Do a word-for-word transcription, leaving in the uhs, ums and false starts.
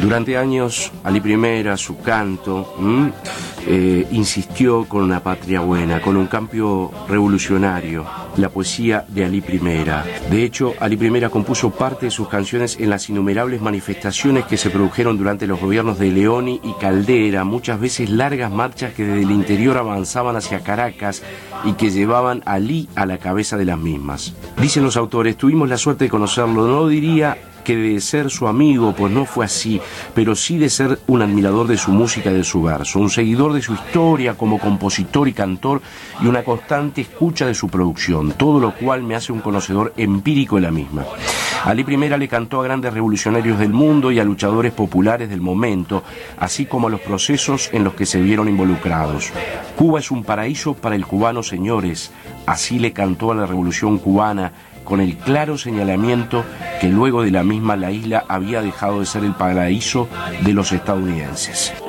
Durante años, Ali Primera, su canto, ¿m? Eh, insistió con una patria buena, con un cambio revolucionario, la poesía de Ali Primera. De hecho, Ali Primera compuso parte de sus canciones en las innumerables manifestaciones que se produjeron durante los gobiernos de Leoni y Caldera, muchas veces largas marchas que desde el interior avanzaban hacia Caracas y que llevaban a Ali a la cabeza de las mismas. Dicen los autores, tuvimos la suerte de conocerlo, no diría que de ser su amigo, pues no fue así, pero sí de ser un admirador de su música y de su verso, un seguidor de su historia como compositor y cantor y una constante escucha de su producción, todo lo cual me hace un conocedor empírico de la misma. Ali Primera le cantó a grandes revolucionarios del mundo y a luchadores populares del momento, así como a los procesos en los que se vieron involucrados. Cuba es un paraíso para el cubano, señores, así le cantó a la revolución cubana, con el claro señalamiento que luego de la misma la isla había dejado de ser el paraíso de los estadounidenses.